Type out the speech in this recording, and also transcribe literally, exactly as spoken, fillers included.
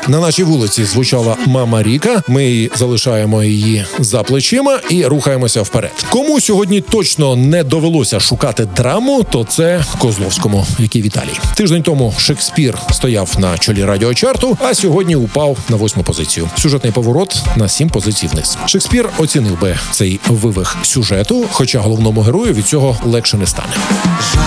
На нашій вулиці звучала «Мама Ріка». Ми залишаємо її за плечима і рухаємося вперед. Кому сьогодні точно не довелося шукати драму, то це Козловському, який Віталій. Тиждень тому Шекспір стояв на чолі радіочарту, а сьогодні упав на восьму позицію. Сюжетний поворот на сім позицій вниз. Шекспір оцінив би цей вивих сюжету, хоча головному герою від цього легше не стане.